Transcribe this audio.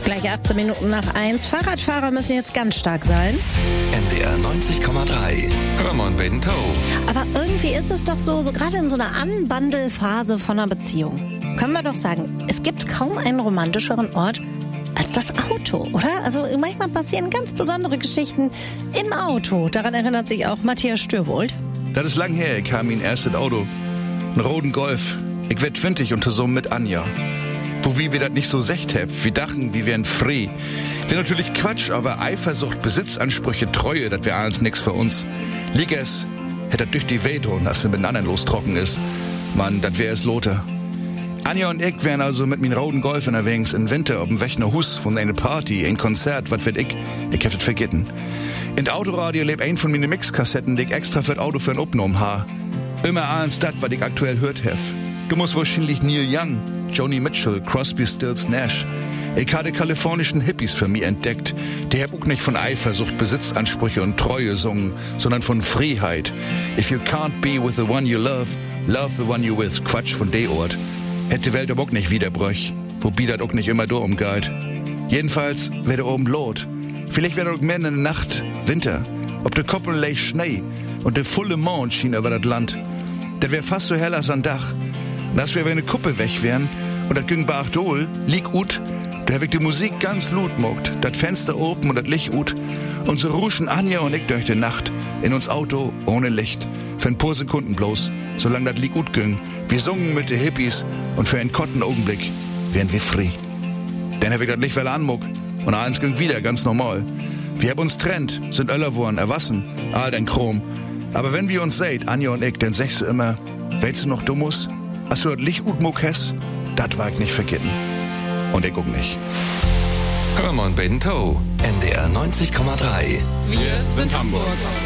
Gleich 18 Minuten nach 1. Fahrradfahrer müssen jetzt ganz stark sein. NDR 90,3. Hör mal und Baden Toe. Aber irgendwie ist es doch so gerade in so einer Anbandelphase von einer Beziehung, können wir doch sagen, es gibt kaum einen romantischeren Ort als das Auto, oder? Also manchmal passieren ganz besondere Geschichten im Auto. Daran erinnert sich auch Matthias Störwold. Das ist lang her, ich habe mein erstes Auto. Einen roten Golf. Ich werd 20 und zusammen mit Anja. Wo wir das nicht so secht hab, wir dachten, wir wären frei. Wär natürlich Quatsch, aber Eifersucht, Besitzansprüche, Treue, das wär alles nix für uns. Liegers, hätt das durch die Welt und als er mit anderen lostrocken ist. Mann, das wär es Lothar. Anja und ich wären also mit min roten Golf unterwegs im Winter auf dem Weg nach Hus von einer Party, ein Konzert, was wird ich hab das vergessen. In der Autoradio lebt ein von meinen Mixkassetten, die ich extra für das Auto für ein Upnommen ha. Immer eins das, was ich aktuell hört hef. Du musst wahrscheinlich Neil Young, Joni Mitchell, Crosby, Stills, Nash. Ich hatte kalifornischen Hippies für mich entdeckt. Die hab auch nicht von Eifersucht, Besitzansprüche und Treue sungen, sondern von Freiheit. If you can't be with the one you love, love the one you with. Quatsch von de Ort. Hätte die Welt aber auch nicht wiederbröch, wobei das auch nicht immer do umgeht. Jedenfalls wär der oben lot. Vielleicht wär auch mehr in der Nacht, Winter. Ob der Koppel leicht Schnee und der volle Mond schien über das Land. Das wär fast so hell als ein Dach. Und als wir eine Kuppe weg wären und das ging bei Achtol, lieg ut, da hab ich die Musik ganz laut mogt, das Fenster open und das Licht ut. Und so ruschen Anja und ich durch die Nacht in uns Auto ohne Licht. Für ein paar Sekunden bloß, solange das Lied gut ging. Wir sungen mit den Hippies und für einen kurzen Augenblick wären wir frei. Dann hab ich das Licht anmuck und eins ging wieder ganz normal. Wir hab uns trennt, sind Öller worden, erwassen, all den Chrom. Aber wenn wir uns seht, Anja und ich, dann sagst du immer, weißt du noch, Dummus? Als du das Licht gut muck hast, das war ich nicht vergessen. Und ich guck nicht. Hör mal und Baden Toe. NDR 90,3. Wir sind Hamburg.